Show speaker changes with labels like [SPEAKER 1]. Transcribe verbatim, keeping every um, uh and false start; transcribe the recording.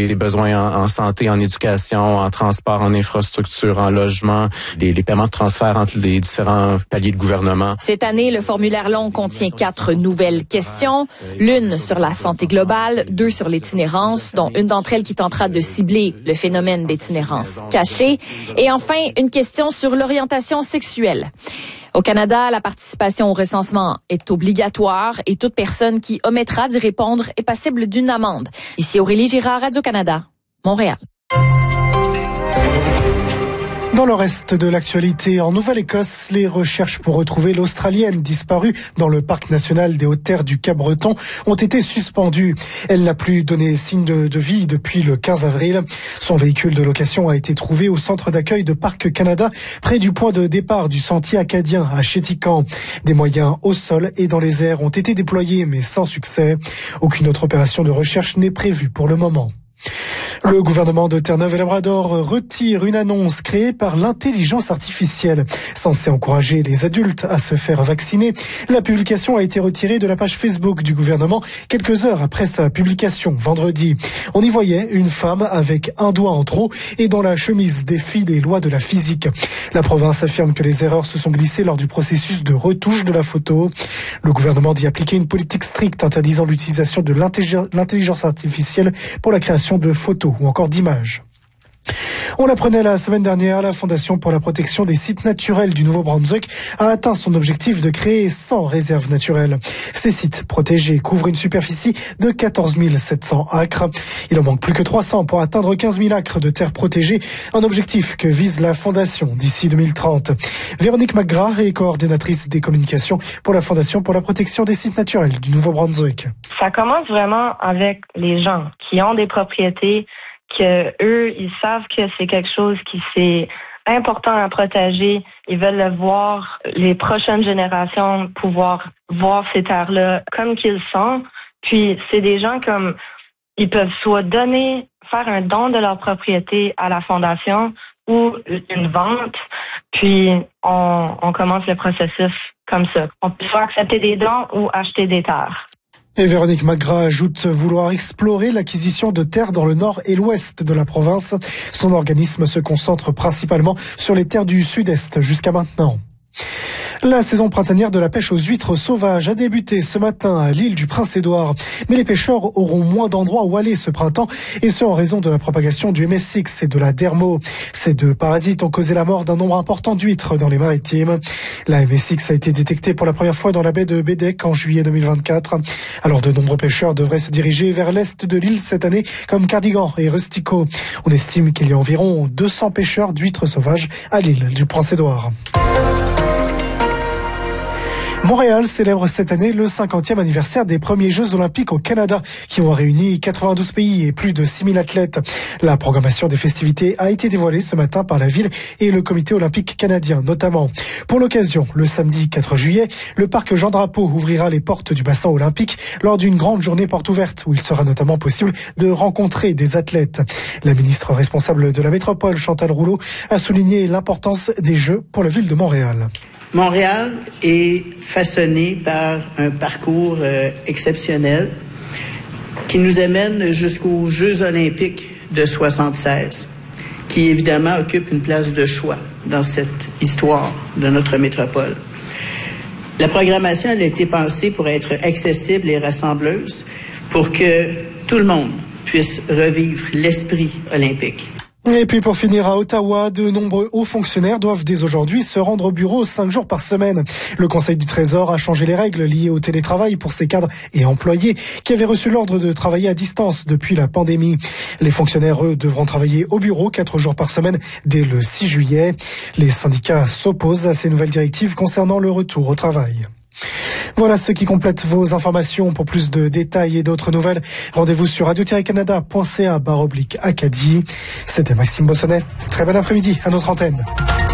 [SPEAKER 1] des besoins en, en santé, en éducation, en transport, en infrastructure, en logement, des, les paiements de transfert entre les différents paliers de gouvernement.
[SPEAKER 2] Cette année, le formulaire long contient quatre nouvelles questions. L'une sur la santé globale, deux sur l'itinérance, dont une d'entre elles qui tentera de cibler le phénomène d'itinérance cachée. Et enfin, une question sur l'orientation sexuelle. Au Canada, la participation au recensement est obligatoire et toute personne qui omettra d'y répondre est passible d'une amende. Ici Aurélie Girard, Radio-Canada, Montréal.
[SPEAKER 3] Dans le reste de l'actualité, en Nouvelle-Écosse, les recherches pour retrouver l'Australienne disparue dans le parc national des Hautes-Terres du Cap-Breton ont été suspendues. Elle n'a plus donné signe de, de vie depuis le quinze avril. Son véhicule de location a été trouvé au centre d'accueil de Parc Canada, près du point de départ du sentier acadien à Chéticamp. Des moyens au sol et dans les airs ont été déployés, mais sans succès. Aucune autre opération de recherche n'est prévue pour le moment. Le gouvernement de Terre-Neuve-et-Labrador retire une annonce créée par l'intelligence artificielle, censée encourager les adultes à se faire vacciner. La publication a été retirée de la page Facebook du gouvernement quelques heures après sa publication vendredi. On y voyait une femme avec un doigt en trop et dont la chemise défie les lois de la physique. La province affirme que les erreurs se sont glissées lors du processus de retouche de la photo. Le gouvernement dit appliquer une politique stricte interdisant l'utilisation de l'intelligence artificielle pour la création de photos ou encore d'images. On l'apprenait la semaine dernière, la Fondation pour la protection des sites naturels du Nouveau-Brunswick a atteint son objectif de créer cent réserves naturelles. Ces sites protégés couvrent une superficie de quatorze mille sept cents acres. Il en manque plus que trois cents pour atteindre quinze mille acres de terres protégées, un objectif que vise la Fondation d'ici deux mille trente. Véronique McGrath est coordinatrice des communications pour la Fondation pour la protection des sites naturels du Nouveau-Brunswick.
[SPEAKER 4] Ça commence vraiment avec les gens qui ont des propriétés, que eux, ils savent que c'est quelque chose qui c'est important à protéger. Ils veulent le voir, les prochaines générations pouvoir voir ces terres-là comme qu'ils sont. Puis c'est des gens comme, ils peuvent soit donner, faire un don de leur propriété à la fondation ou une vente. Puis on, on commence le processus comme ça. On peut soit accepter des dons ou acheter des terres.
[SPEAKER 3] Et Véronique McGrath ajoute vouloir explorer l'acquisition de terres dans le nord et l'ouest de la province. Son organisme se concentre principalement sur les terres du sud-est jusqu'à maintenant. La saison printanière de la pêche aux huîtres sauvages a débuté ce matin à l'île du Prince-Édouard. Mais les pêcheurs auront moins d'endroits où aller ce printemps, et ce en raison de la propagation du M S X et de la dermo. Ces deux parasites ont causé la mort d'un nombre important d'huîtres dans les maritimes. La M S X a été détectée pour la première fois dans la baie de Bédec en juillet deux mille vingt-quatre. Alors de nombreux pêcheurs devraient se diriger vers l'est de l'île cette année, comme Cardigan et Rustico. On estime qu'il y a environ deux cents pêcheurs d'huîtres sauvages à l'île du Prince-Édouard. Montréal célèbre cette année le cinquantième anniversaire des premiers Jeux Olympiques au Canada, qui ont réuni quatre-vingt-douze pays et plus de six mille athlètes. La programmation des festivités a été dévoilée ce matin par la ville et le Comité olympique canadien notamment. Pour l'occasion, le samedi quatre juillet, le parc Jean-Drapeau ouvrira les portes du bassin olympique lors d'une grande journée porte ouverte où il sera notamment possible de rencontrer des athlètes. La ministre responsable de la métropole, Chantal Rouleau, a souligné l'importance des Jeux pour la ville de Montréal.
[SPEAKER 5] Montréal est façonné par un parcours euh, exceptionnel qui nous amène jusqu'aux Jeux olympiques de soixante-seize, qui évidemment occupe une place de choix dans cette histoire de notre métropole. La programmation elle a été pensée pour être accessible et rassembleuse, pour que tout le monde puisse revivre l'esprit olympique.
[SPEAKER 3] Et puis pour finir, à Ottawa, de nombreux hauts fonctionnaires doivent dès aujourd'hui se rendre au bureau cinq jours par semaine. Le Conseil du Trésor a changé les règles liées au télétravail pour ces cadres et employés qui avaient reçu l'ordre de travailler à distance depuis la pandémie. Les fonctionnaires, eux, devront travailler au bureau quatre jours par semaine dès le six juillet. Les syndicats s'opposent à ces nouvelles directives concernant le retour au travail. Voilà ce qui complète vos informations. Pour plus de détails et d'autres nouvelles, rendez-vous sur radio tiret canada point c a barre oblique Acadie. C'était Maxime Bossonnet. Très bon après-midi à notre antenne.